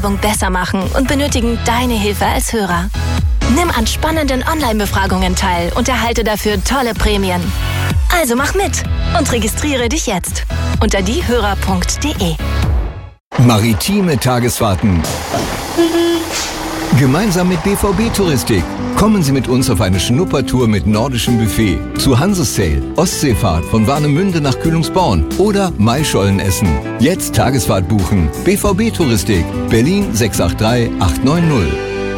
besser machen und benötigen deine Hilfe als Hörer. Nimm an spannenden Online-Befragungen teil und erhalte dafür tolle Prämien. Also mach mit und registriere dich jetzt unter diehörer.de. Maritime Tagesfahrten. Gemeinsam mit BVB Touristik. Kommen Sie mit uns auf eine Schnuppertour mit nordischem Buffet zu Hansesail, Ostseefahrt von Warnemünde nach Kühlungsborn oder Maischolen essen. Jetzt Tagesfahrt buchen. BVB Touristik, Berlin 683 890.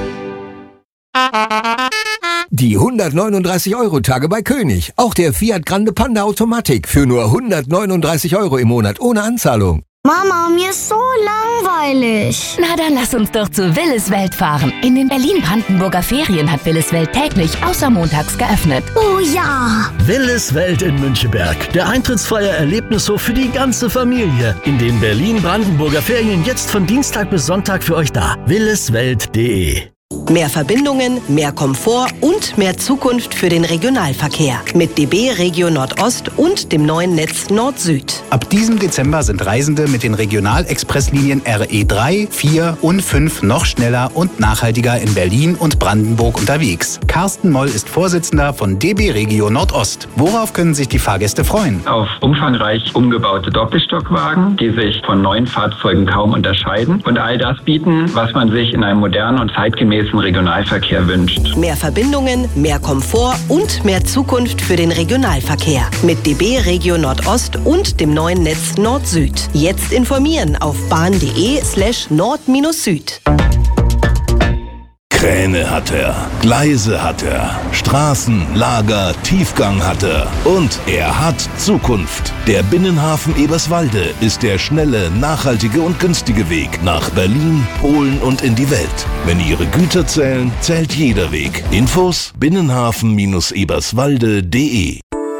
Die 139-Euro-Tage bei König. Auch der Fiat Grande Panda Automatik für nur 139 Euro im Monat ohne Anzahlung. Mama, mir ist so langweilig. Na, dann lass uns doch zu Willis Welt fahren. In den Berlin-Brandenburger Ferien hat Willis Welt täglich außer montags geöffnet. Oh ja. Willis Welt in Müncheberg. Der eintrittsfreie Erlebnishof für die ganze Familie. In den Berlin-Brandenburger Ferien jetzt von Dienstag bis Sonntag für euch da. williswelt.de. Mehr Verbindungen, mehr Komfort und mehr Zukunft für den Regionalverkehr. Mit DB Regio Nordost und dem neuen Netz Nord-Süd. Ab diesem Dezember sind Reisende mit den Regionalexpresslinien RE3, 4 und 5 noch schneller und nachhaltiger in Berlin und Brandenburg unterwegs. Carsten Moll ist Vorsitzender von DB Regio Nordost. Worauf können sich die Fahrgäste freuen? Auf umfangreich umgebaute Doppelstockwagen, die sich von neuen Fahrzeugen kaum unterscheiden und all das bieten, was man sich in einem modernen und zeitgemäßen Regionalverkehr wünscht. Mehr Verbindungen, mehr Komfort und mehr Zukunft für den Regionalverkehr. Mit DB Regio Nordost und dem neuen Netz Nord-Süd. Jetzt informieren auf bahn.de/nord-süd. Kräne hat er, Gleise hat er, Straßen, Lager, Tiefgang hat er und er hat Zukunft. Der Binnenhafen Eberswalde ist der schnelle, nachhaltige und günstige Weg nach Berlin, Polen und in die Welt. Wenn Ihre Güter zählen, zählt jeder Weg. Infos binnenhafen-eberswalde.de.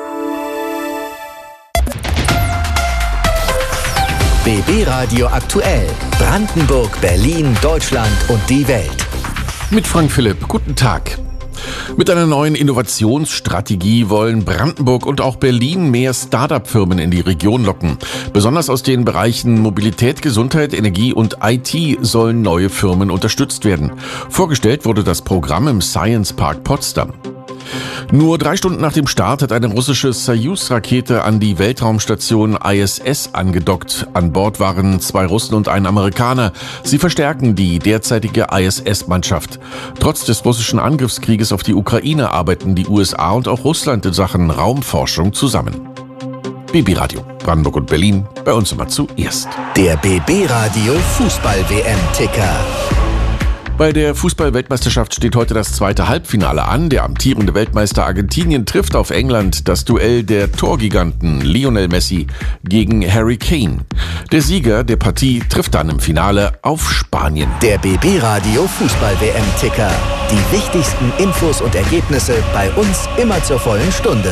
BB Radio aktuell. Brandenburg, Berlin, Deutschland und die Welt. Mit Frank Philipp, guten Tag. Mit einer neuen Innovationsstrategie wollen Brandenburg und auch Berlin mehr Start-up-Firmen in die Region locken. Besonders aus den Bereichen Mobilität, Gesundheit, Energie und IT sollen neue Firmen unterstützt werden. Vorgestellt wurde das Programm im Science Park Potsdam. Nur 3 Stunden nach dem Start hat eine russische Soyuz-Rakete an die Weltraumstation ISS angedockt. An Bord waren 2 Russen und ein Amerikaner. Sie verstärken die derzeitige ISS-Mannschaft. Trotz des russischen Angriffskrieges auf die Ukraine arbeiten die USA und auch Russland in Sachen Raumforschung zusammen. BB Radio, Brandenburg und Berlin, bei uns immer zuerst. Der BB Radio Fußball-WM-Ticker. Bei der Fußball-Weltmeisterschaft steht heute das zweite Halbfinale an. Der amtierende Weltmeister Argentinien trifft auf England, das Duell der Torgiganten Lionel Messi gegen Harry Kane. Der Sieger der Partie trifft dann im Finale auf Spanien. Der BB Radio Fußball-WM-Ticker. Die wichtigsten Infos und Ergebnisse bei uns immer zur vollen Stunde.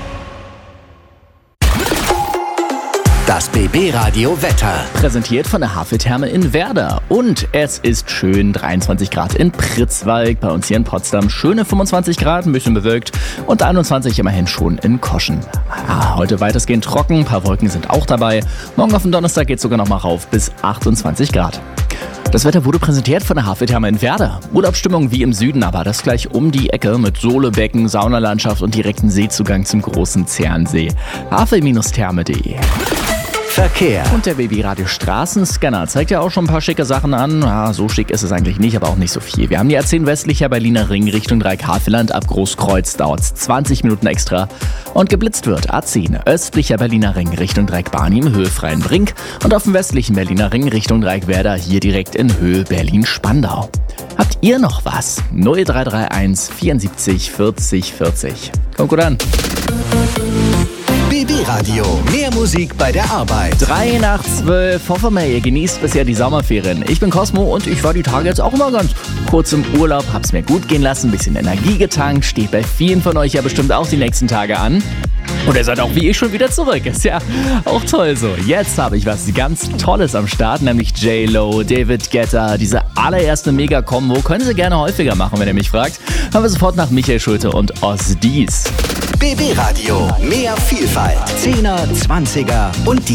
Das BB Radio Wetter. Präsentiert von der Haveltherme in Werder. Und es ist schön 23 Grad in Pritzwalk. Bei uns hier in Potsdam schöne 25 Grad, ein bisschen bewölkt. Und 21 immerhin schon in Koschen. Ja, heute weitestgehend trocken, ein paar Wolken sind auch dabei. Morgen auf den Donnerstag geht es sogar noch mal rauf bis 28 Grad. Das Wetter wurde präsentiert von der Haveltherme in Werder. Urlaubsstimmung wie im Süden, aber das gleich um die Ecke mit Solebecken, Saunalandschaft und direkten Seezugang zum großen Zernsee. havel-therme.de. Verkehr. Und der BB Radio Straßenscanner zeigt ja auch schon ein paar schicke Sachen an. Ja, so schick ist es eigentlich nicht, aber auch nicht so viel. Wir haben die A10 westlicher Berliner Ring Richtung Dreieck-Havelland. Ab Großkreuz dauert es 20 Minuten extra. Und geblitzt wird A10 östlicher Berliner Ring Richtung Dreieck-Barnim, Höhe Freienbrink. Und auf dem westlichen Berliner Ring Richtung Dreieck-Werder, hier direkt in Höhe Berlin-Spandau. Habt ihr noch was? 0331 74 40 40. Kommt gut an. BB Radio, mehr Musik bei der Arbeit. 3 nach 12. Hoffe mal, ihr genießt bisher die Sommerferien. Ich bin Cosmo und ich war die Tage jetzt auch immer ganz kurz im Urlaub, hab's mir gut gehen lassen, bisschen Energie getankt, steht bei vielen von euch ja bestimmt auch die nächsten Tage an. Und ihr seid auch wie ich schon wieder zurück. Ist ja auch toll so. Jetzt habe ich was ganz Tolles am Start, nämlich J-Lo, David Guetta, diese allererste Mega-Kombo. Können Sie gerne häufiger machen, wenn ihr mich fragt. Haben wir sofort nach Michael Schulte und Ozzy Dies. BB Radio, mehr Vielfalt. 10er, 20er und die